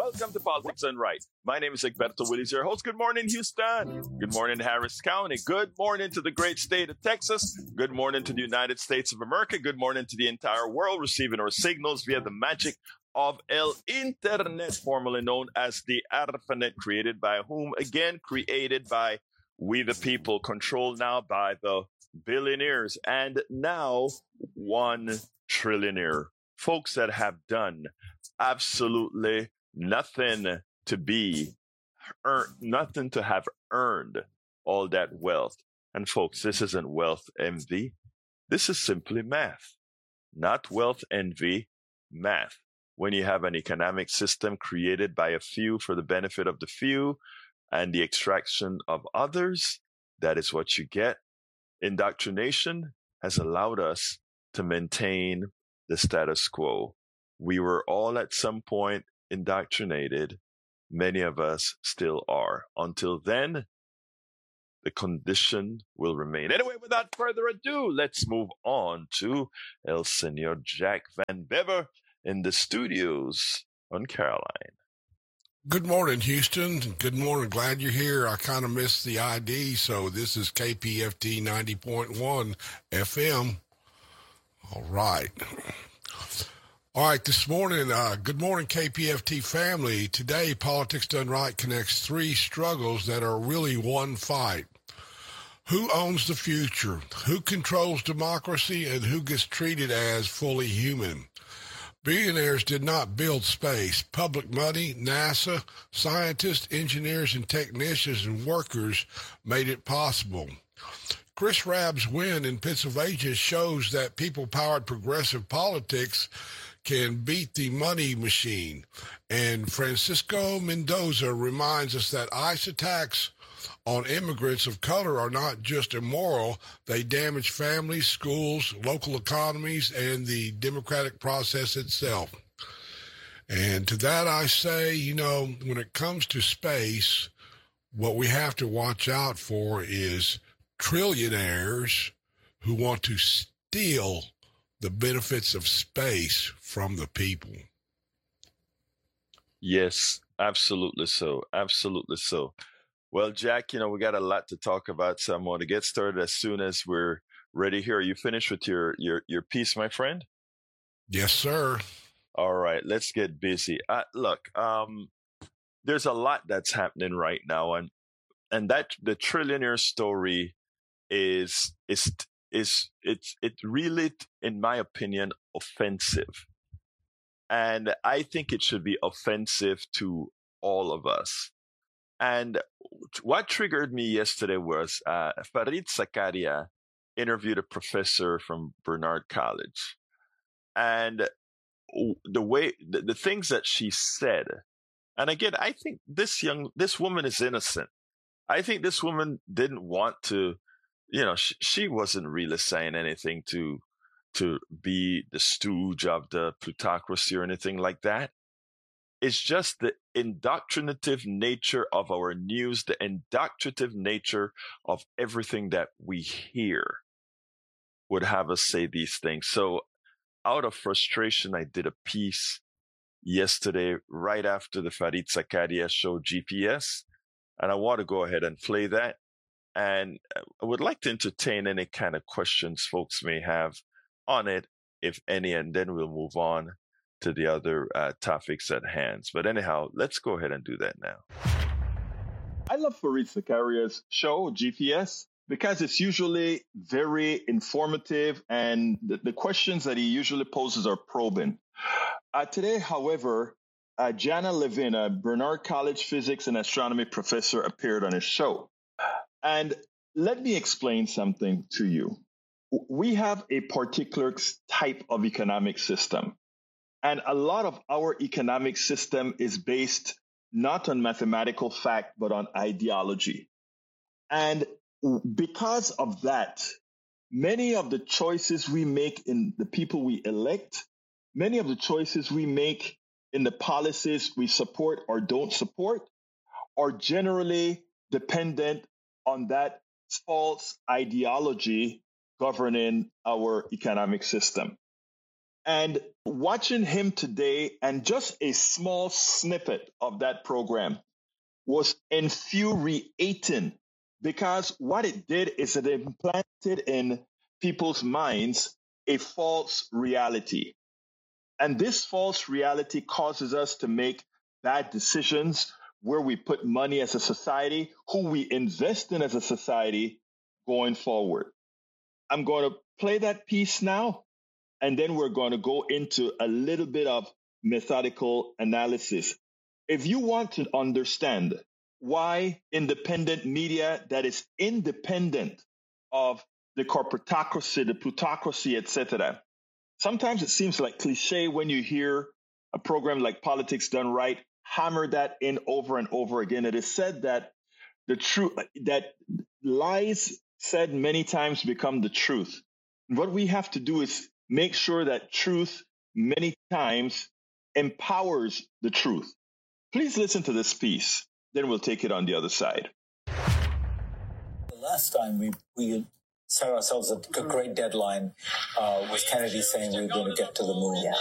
Welcome to Politics Done Right. My name is Egberto Willies, your host. Good morning, Houston. Good morning, Harris County. Good morning to the great state of Texas. Good morning to the United States of America. Good morning to the entire world receiving our signals via the magic of El Internet, formerly known as the ARPANET, created by whom? Again, created by we the people, controlled now by the billionaires, and now 1 trillionaire. Folks that have done absolutely nothing nothing to have earned all that wealth. And folks, this isn't wealth envy. This is simply math, not wealth envy, math. When you have an economic system created by a few for the benefit of the few and the extraction of others, that is what you get. Indoctrination has allowed us to maintain the status quo. We were all at some point indoctrinated. Many of us still are. Until then, the condition will remain. Anyway, without further ado, let's move on to El Senor Jack Van Bever in the studios on Caroline. Good morning, Houston. Good morning. Glad you're here. I kind of missed the ID, so this is KPFT 90.1 FM. All right. This morning, good morning, KPFT family. Today, Politics Done Right connects 3 struggles that are really one fight. Who owns the future? Who controls democracy? And who gets treated as fully human? Billionaires did not build space. Public money, NASA, scientists, engineers, and technicians and workers made it possible. Chris Rabb's win in Pennsylvania shows that people-powered progressive politics can beat the money machine. And Francisco Mendoza reminds us that ICE attacks on immigrants of color are not just immoral, they damage families, schools, local economies, and the democratic process itself. And to that I say, when it comes to space, what we have to watch out for is trillionaires who want to steal the benefits of space from the people. Yes, absolutely so. Absolutely so. Well, Jack, we got a lot to talk about, so I'm going to get started as soon as we're ready here. Are you finished with your piece, my friend? Yes, sir. All right, let's get busy. Look, there's a lot that's happening right now, and that the trillionaire story is really, in my opinion, offensive, and I think it should be offensive to all of us. And what triggered me yesterday was Fareed Zakaria interviewed a professor from Barnard College, and the things that she said. And again, I think this woman is innocent. I think this woman didn't want to, she wasn't really saying anything to be the stooge of the plutocracy or anything like that. It's just the indoctrinative nature of our news, the indoctrinative nature of everything that we hear would have us say these things. So out of frustration, I did a piece yesterday right after the Fareed Zakaria show GPS, and I want to go ahead and play that. And I would like to entertain any kind of questions folks may have on it, if any, and then we'll move on to the other topics at hand. But anyhow, let's go ahead and do that now. I love Fareed Zakaria's show, GPS, because it's usually very informative, and the questions that he usually poses are probing. Today, however, Jana Levin, a Barnard College physics and astronomy professor, appeared on his show. And let me explain something to you. We have a particular type of economic system. And a lot of our economic system is based not on mathematical fact, but on ideology. And because of that, many of the choices we make in the people we elect, many of the choices we make in the policies we support or don't support, are generally dependent on that false ideology governing our economic system. And watching him today and just a small snippet of that program was infuriating, because what it did is it implanted in people's minds a false reality. And this false reality causes us to make bad decisions, where we put money as a society, who we invest in as a society going forward. I'm going to play that piece now, and then we're going to go into a little bit of methodical analysis. If you want to understand why independent media that is independent of the corporatocracy, the plutocracy, etc., sometimes it seems like cliche when you hear a program like Politics Done Right hammer that in over and over again. It is said that that lies said many times become the truth. What we have to do is make sure that truth many times empowers the truth. Please listen to this piece, then we'll take it on the other side. The last time we set ourselves a great deadline with Kennedy saying we were going to get to the moon. Yeah.